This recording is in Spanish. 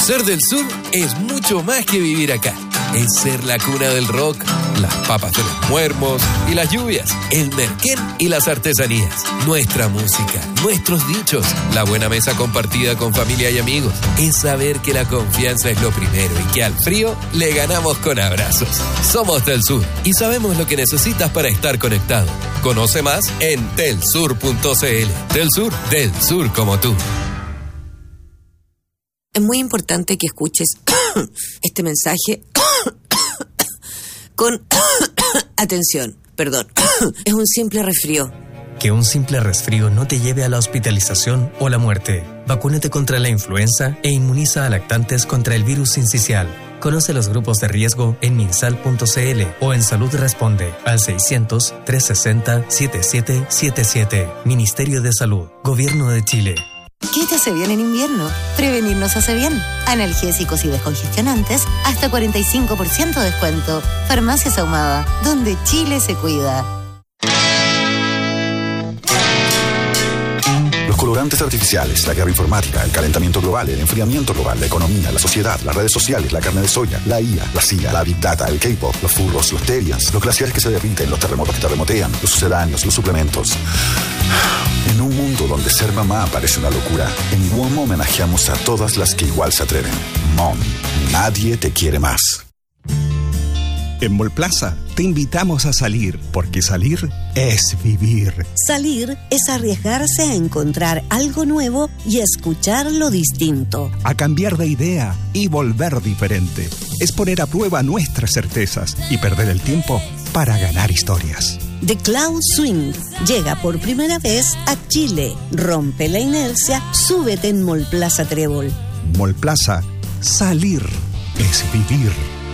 Ser del sur es mucho más que vivir acá. Es ser la cuna del rock, las papas de los muermos y las lluvias, el merquén y las artesanías, nuestra música, nuestros dichos, la buena mesa compartida con familia y amigos. Es saber que la confianza es lo primero y que al frío le ganamos con abrazos. Somos del sur y sabemos lo que necesitas para estar conectado. Conoce más en telsur.cl. Del sur como tú. Es muy importante que escuches este mensaje con atención. Perdón, es un simple resfrío. Que un simple resfrío no te lleve a la hospitalización o la muerte. Vacúnate contra la influenza e inmuniza a lactantes contra el virus sincicial. Conoce los grupos de riesgo en minsal.cl o en Salud Responde al 600-360-7777. Ministerio de Salud, Gobierno de Chile. ¿Qué te hace bien en invierno? Prevenir nos hace bien. Analgésicos y descongestionantes, hasta 45% de descuento. Farmacias Ahumada, donde Chile se cuida. Los colorantes artificiales, la guerra informática, el calentamiento global, el enfriamiento global, la economía, la sociedad, las redes sociales, la carne de soya, la IA, la CIA, la Big Data, el K-pop, los furros, los terians, los glaciares que se derriten, los terremotos que terremotean, los sucedáneos, los suplementos. En un mundo donde ser mamá parece una locura, en WOM homenajeamos a todas las que igual se atreven. Mom, nadie te quiere más. En Mallplaza te invitamos a salir, porque salir es vivir. Salir es arriesgarse a encontrar algo nuevo y escuchar lo distinto. A cambiar de idea y volver diferente. Es poner a prueba nuestras certezas y perder el tiempo para ganar historias. The Cloud Swing llega por primera vez a Chile. Rompe la inercia, súbete en Mallplaza Trébol. Mallplaza, salir es vivir.